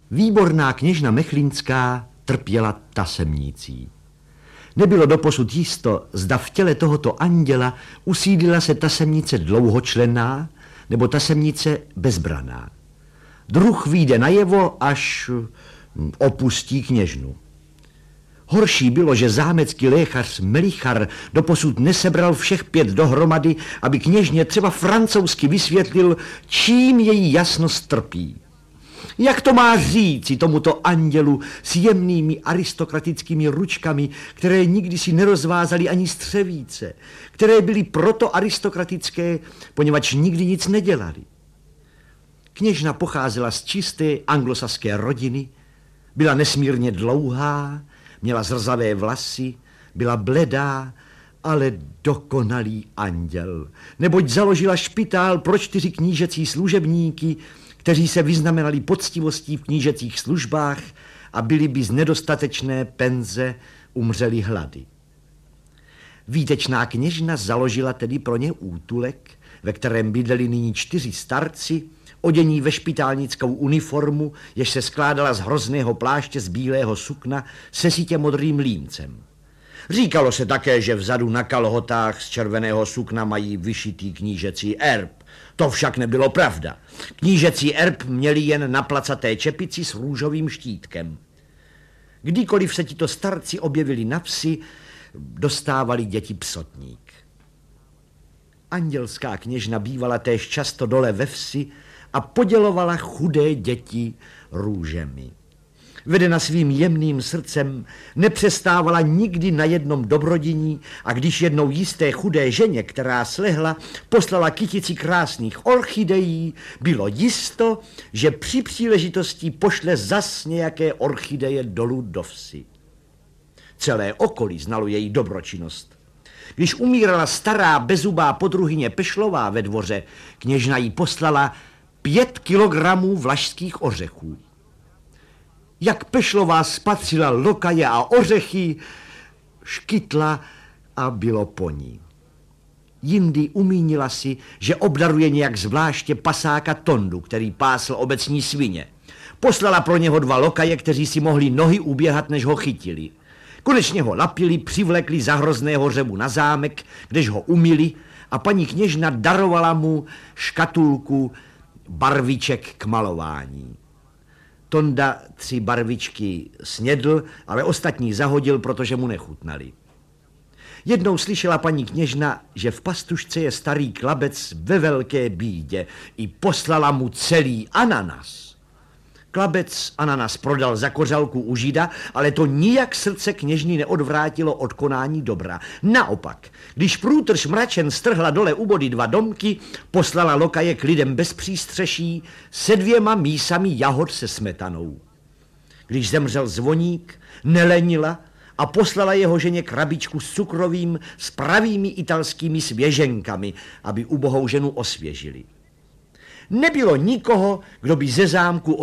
Výborná kněžna Mechlínská trpěla tasemnicí. Nebylo doposud jisto, zda v těle tohoto anděla usídlila se tasemnice dlouhočlenná nebo tasemnice bezbraná. Druh vyjde najevo, až opustí kněžnu. Horší bylo, že zámecký lékař Melichar doposud nesebral všech 5 dohromady, aby kněžně třeba francouzsky vysvětlil, čím její jasnost trpí. Jak to má říci tomuto andělu s jemnými aristokratickými ručkami, které nikdy si nerozvázaly ani střevíce, které byly proto aristokratické, poněvadž nikdy nic nedělali. Kněžna pocházela z čisté anglosaské rodiny, byla nesmírně dlouhá, měla zrzavé vlasy, byla bledá, ale dokonalý anděl, neboť založila špitál pro 4 knížecí služebníky, kteří se vyznamenali poctivostí v knížecích službách a byli by z nedostatečné penze umřeli hlady. Výtečná kněžna založila tedy pro ně útulek, ve kterém bydleli nyní 4 starci, odění ve špitálnickou uniformu, jež se skládala z hrozného pláště z bílého sukna se sítě modrým límcem. Říkalo se také, že vzadu na kalhotách z červeného sukna mají vyšitý knížecí erb. To však nebylo pravda. Knížecí erb měli jen na placaté čepici s růžovým štítkem. Kdykoliv se tito starci objevili na vsi, dostávali děti psotník. Andělská kněžna bývala též často dole ve vsi a podělovala chudé děti růžemi. Vedena svým jemným srdcem, nepřestávala nikdy na jednom dobrodiní a když jednou jisté chudé ženě, která slehla, poslala kytici krásných orchidejí, bylo jisto, že při příležitosti pošle zas nějaké orchideje dolů do vsi. Celé okolí znalo její dobročinnost. Když umírala stará bezubá podruhyně Pešlová ve dvoře, kněžna jí poslala 5 kilogramů vlašských ořechů. Jak Pešlová spatřila lokaje a ořechy, škytla a bylo po ní. Jindy umínila si, že obdaruje nějak zvláště pasáka Tondu, který pásl obecní svině. Poslala pro něho 2 lokaje, kteří si mohli nohy uběhat, než ho chytili. Konečně ho lapili, přivlekli za hrozného řevu na zámek, kdež ho umyli a paní kněžna darovala mu škatulku barviček k malování. Tonda 3 barvičky snědl, ale ostatní zahodil, protože mu nechutnali. Jednou slyšela paní kněžna, že v pastušce je starý Klabec ve velké bídě, i poslala mu celý ananas. Klabec ananas prodal za kořalku u Žida, ale to nijak srdce kněžny neodvrátilo od konání dobra. Naopak, když průtrž mračen strhla dole u body 2 domky, poslala lokaje k lidem bez přístřeší se 2 mísami jahod se smetanou. Když zemřel zvoník, nelenila a poslala jeho ženě krabičku s cukrovým s pravými italskými svěženkami, aby ubohou ženu osvěžili. Nebylo nikoho, kdo by ze zámku